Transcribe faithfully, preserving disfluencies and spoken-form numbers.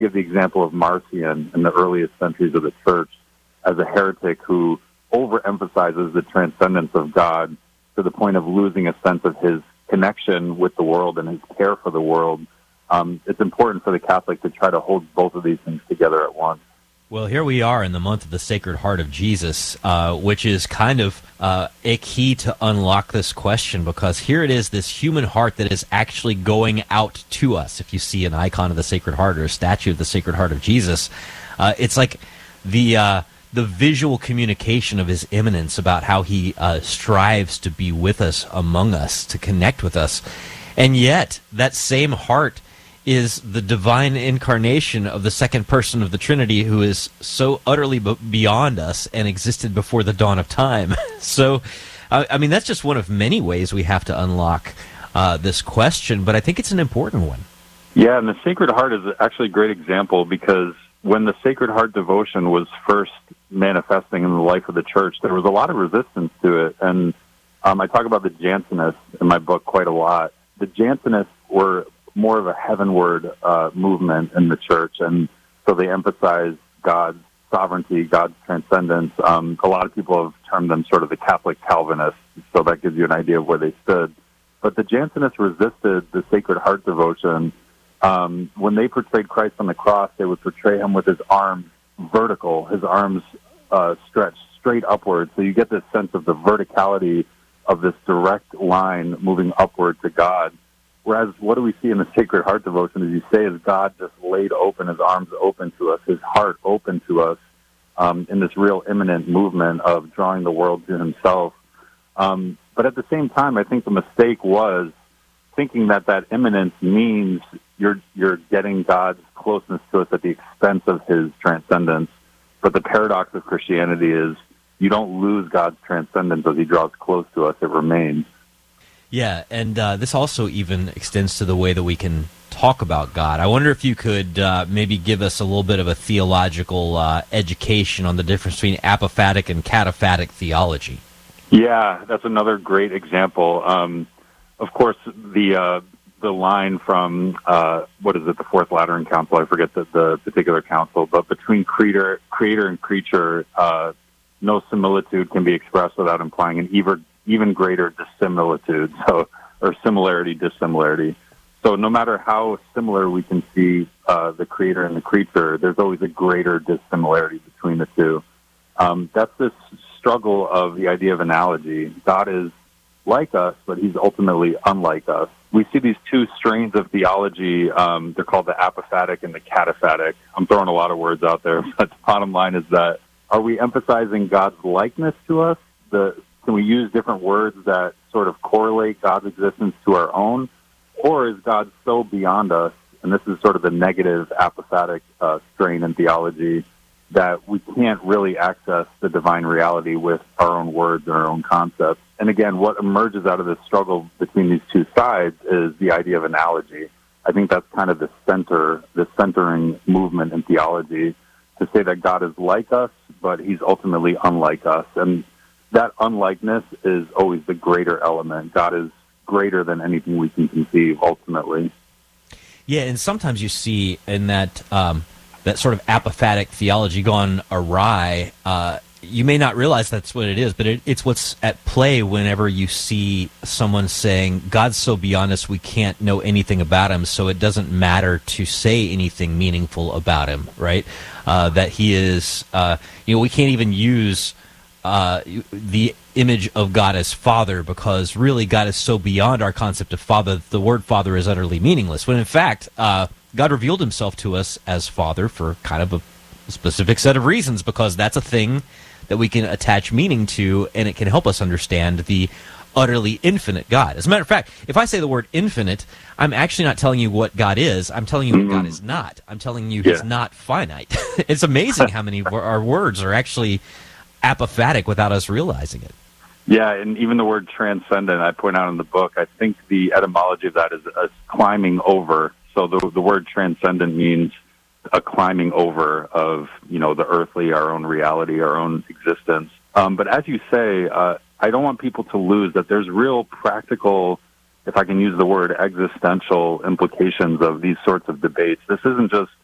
give the example of Marcion in the earliest centuries of the church as a heretic who overemphasizes the transcendence of God to the point of losing a sense of his connection with the world and his care for the world. Um, it's important for the Catholic to try to hold both of these things together at once. Well, here we are in the month of the Sacred Heart of Jesus, uh, which is kind of uh, a key to unlock this question, because here it is, this human heart that is actually going out to us. If you see an icon of the Sacred Heart or a statue of the Sacred Heart of Jesus, uh, it's like the uh, the visual communication of his immanence about how he uh, strives to be with us, among us, to connect with us. And yet, that same heart is the divine incarnation of the second person of the Trinity, who is so utterly b- beyond us and existed before the dawn of time. So, uh, I mean, that's just one of many ways we have to unlock uh, this question, but I think it's an important one. Yeah, and the Sacred Heart is actually a great example, because when the Sacred Heart devotion was first manifesting in the life of the Church, there was a lot of resistance to it. And um, I talk about the Jansenists in my book quite a lot. The Jansenists were more of a heavenward uh, movement in the Church, and so they emphasize God's sovereignty, God's transcendence. Um, a lot of people have termed them sort of the Catholic Calvinists, so that gives you an idea of where they stood. But the Jansenists resisted the Sacred Heart devotion. Um, when they portrayed Christ on the cross, they would portray him with his arms vertical, his arms uh, stretched straight upward, so you get this sense of the verticality of this direct line moving upward to God. Whereas what do we see in the Sacred Heart devotion, as you say, is God just laid open, his arms open to us, his heart open to us, um, in this real imminent movement of drawing the world to himself. Um, but at the same time, I think the mistake was thinking that that imminence means you're you're getting God's closeness to us at the expense of his transcendence. But the paradox of Christianity is you don't lose God's transcendence as he draws close to us, it remains. Yeah, and uh, this also even extends to the way that we can talk about God. I wonder if you could uh, maybe give us a little bit of a theological uh, education on the difference between apophatic and cataphatic theology. Yeah, that's another great example. Um, of course, the uh, the line from, uh, what is it, the Fourth Lateran Council, I forget the, the particular council, but between creator, creator and creature, uh, no similitude can be expressed without implying an even even greater dissimilitude, so or similarity, dissimilarity. So no matter how similar we can see uh, the creator and the creature, there's always a greater dissimilarity between the two. Um, that's this struggle of the idea of analogy. God is like us, but he's ultimately unlike us. We see these two strains of theology. Um, they're called the apophatic and the cataphatic. I'm throwing a lot of words out there, but the bottom line is that, are we emphasizing God's likeness to us? The Can we use different words that sort of correlate God's existence to our own? Or is God so beyond us, and this is sort of the negative apophatic uh, strain in theology, that we can't really access the divine reality with our own words and our own concepts? And again, what emerges out of this struggle between these two sides is the idea of analogy. I think that's kind of the center, the centering movement in theology, to say that God is like us, but he's ultimately unlike us. And that unlikeness is always the greater element. God is greater than anything we can conceive, ultimately. Yeah, and sometimes you see in that um, that sort of apophatic theology gone awry, uh, you may not realize that's what it is, but it, it's what's at play whenever you see someone saying, God's so beyond us, we can't know anything about him, so it doesn't matter to say anything meaningful about him, right? Uh, that he is, uh, you know, we can't even use uh, the image of God as Father, because really God is so beyond our concept of Father that the word Father is utterly meaningless. When in fact, uh, God revealed himself to us as Father for kind of a specific set of reasons, because that's a thing that we can attach meaning to, and it can help us understand the utterly infinite God. As a matter of fact, if I say the word infinite, I'm actually not telling you what God is. I'm telling you what God is not. I'm telling you he's yeah. not finite. It's amazing how many of our words are actually apophatic without us realizing it. Yeah, and even the word transcendent, I point out in the book, I think the etymology of that is a climbing over. So the the word transcendent means a climbing over of, you know, the earthly, our own reality, our own existence. Um, but as you say, uh, I don't want people to lose that there's real practical, if I can use the word, existential implications of these sorts of debates. This isn't just